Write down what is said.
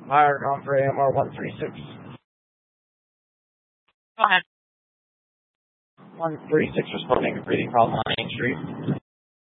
Fire on for AMR 136. Go ahead. 136 responding to breathing problem on Main Street.